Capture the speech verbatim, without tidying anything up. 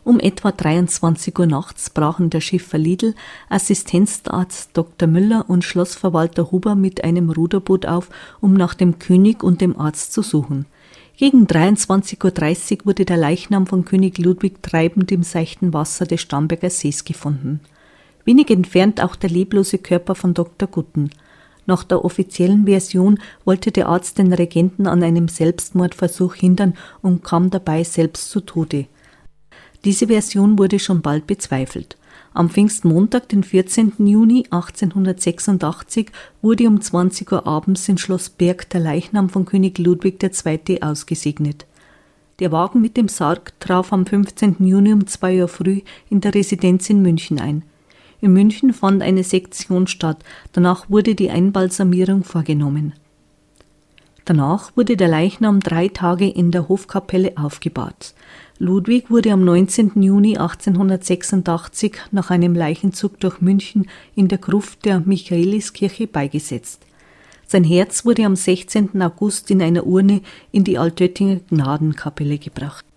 Um etwa dreiundzwanzig Uhr nachts brachen der Schiffer Liedl, Assistenzarzt Doktor Müller und Schlossverwalter Huber mit einem Ruderboot auf, um nach dem König und dem Arzt zu suchen. Gegen dreiundzwanzig Uhr dreißig wurde der Leichnam von König Ludwig treibend im seichten Wasser des Starnberger Sees gefunden. Wenig entfernt auch der leblose Körper von Doktor Gutten. Nach der offiziellen Version wollte der Arzt den Regenten an einem Selbstmordversuch hindern und kam dabei selbst zu Tode. Diese Version wurde schon bald bezweifelt. Am Pfingstmontag, den vierzehnten Juni achtzehnhundertsechsundachtzig, wurde um zwanzig Uhr abends in Schloss Berg der Leichnam von König Ludwig der Zweite ausgesegnet. Der Wagen mit dem Sarg traf am fünfzehnten Juni um zwei Uhr früh in der Residenz in München ein. In München fand eine Sektion statt, danach wurde die Einbalsamierung vorgenommen. Danach wurde der Leichnam drei Tage in der Hofkapelle aufgebahrt. Ludwig wurde am neunzehnten Juni achtzehnhundertsechsundachtzig nach einem Leichenzug durch München in der Gruft der Michaeliskirche beigesetzt. Sein Herz wurde am sechzehnten August in einer Urne in die Altöttinger Gnadenkapelle gebracht.